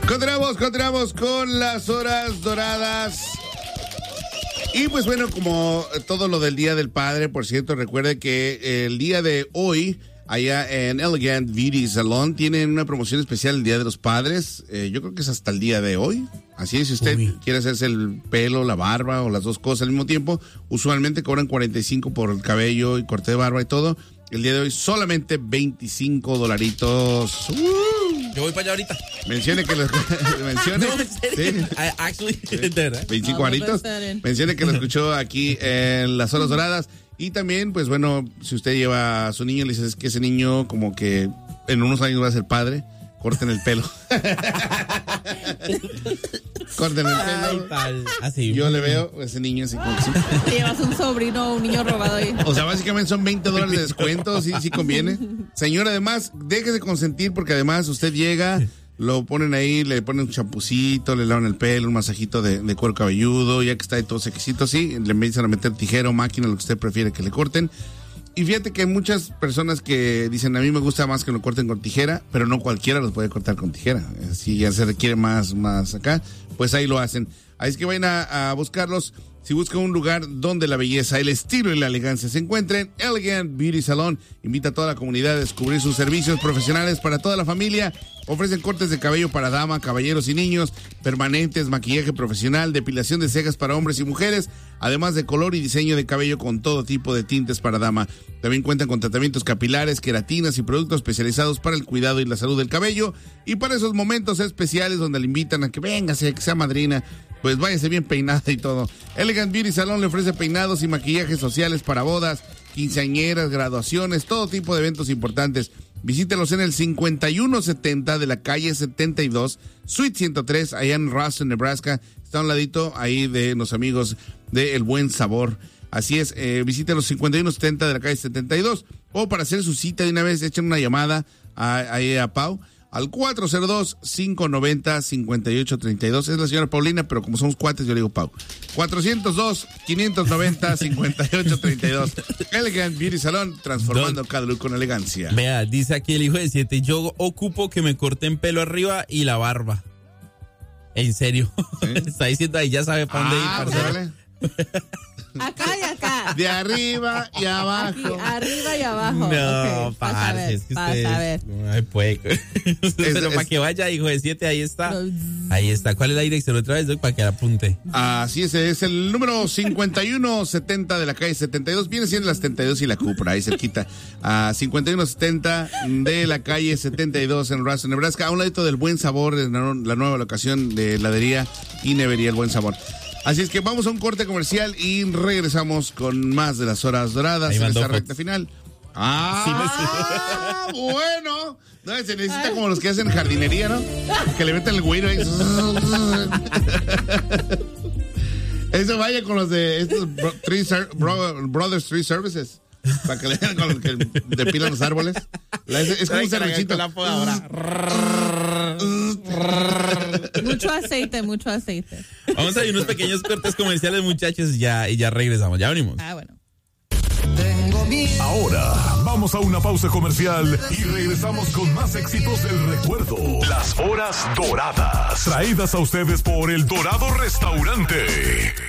Continuamos con las horas doradas. Y pues bueno, como todo lo del Día del Padre, por cierto, recuerde que el día de hoy, allá en Elegant Beauty Salon, tienen una promoción especial el Día de los Padres. Yo creo que es hasta el día de hoy. Así es, si usted quiere hacerse el pelo, la barba o las dos cosas al mismo tiempo, usualmente cobran $45 por el cabello y corte de barba y todo. El día de hoy solamente $25. Yo voy para allá ahorita. Mencione que lo mencione. No, en serio. Sí. Actually, Sí. 25 varitos. Mencione que lo escuchó aquí en las horas doradas. Y también, pues bueno, si usted lleva a su niño, le dice es que ese niño como que en unos años va a ser padre, corten el pelo. Corten el pelo. Así. Yo le veo a ese niño así como que sí. Te llevas un sobrino o un niño robado ahí. O sea, básicamente son $20 de descuento, sí conviene. Señora, además, déjese consentir porque además usted llega, lo ponen ahí, le ponen un champucito, le lavan el pelo, un masajito de cuero cabelludo, ya que está ahí todo sequecito, sí, le empiezan a meter tijera o máquina, lo que usted prefiere que le corten. Y fíjate que hay muchas personas que dicen, a mí me gusta más que lo corten con tijera, pero no cualquiera los puede cortar con tijera. Si ya se requiere más acá, pues ahí lo hacen. Ahí es que vayan a buscarlos. Si buscan un lugar donde la belleza, el estilo y la elegancia se encuentren, Elegant Beauty Salon invita a toda la comunidad a descubrir sus servicios profesionales para toda la familia. Ofrecen cortes de cabello para dama, caballeros y niños, permanentes, maquillaje profesional, depilación de cejas para hombres y mujeres, además de color y diseño de cabello con todo tipo de tintes para dama. También cuentan con tratamientos capilares, queratinas y productos especializados para el cuidado y la salud del cabello. Y para esos momentos especiales donde le invitan a que véngase, que sea madrina, pues váyase bien peinada y todo. Elegant Beauty Salon le ofrece peinados y maquillajes sociales para bodas, quinceañeras, graduaciones, todo tipo de eventos importantes. Visítelos en el 5170 de la calle 72, Suite 103, allá en Ruston, Nebraska. Está a un ladito ahí de los amigos de El Buen Sabor. Así es, visítelos 5170 de la calle 72. O para hacer su cita de una vez, echen una llamada a Pau al 402-590-5832. Es la señora Paulina, pero como somos cuates, yo le digo Pau. 402-590-5832. Elegant Beauty Salon, transformando cada look con elegancia. Vea, dice aquí el hijo de 7, yo ocupo que me corten pelo arriba y la barba. En serio. ¿Sí? Está diciendo ahí, ya sabe para dónde ir, parcero. Acá y acá. De arriba y abajo. Aquí, arriba y abajo. No, okay, parce, es que ustedes... a ver. No hay puede. Pero para que vaya, hijo de 7, ahí está. Ahí está. ¿Cuál es la dirección otra vez, Doc? Para que la apunte. Así es el número 5170 de la calle 72. Viene siendo la 72 y la Cupra, ahí cerquita. 5170 de la calle 72 en Ruston, Nebraska. A un ladito del Buen Sabor, de la nueva locación de heladería y nevería El Buen Sabor. Así es que vamos a un corte comercial y regresamos con más de las horas doradas en esta recta final. Bueno. No, se necesita como los que hacen jardinería, ¿no? Que le meten el güiro ahí. Eso vaya con los de estos Brothers Tree Services. Para que le den con los que depilan los árboles. Es como un cervecito. Mucho aceite. Vamos a ir unos pequeños cortes comerciales, muchachos, y ya regresamos. Ya venimos. Bueno. Ahora vamos a una pausa comercial y regresamos con más éxitos del recuerdo. Las horas doradas. Traídas a ustedes por El Dorado Restaurante.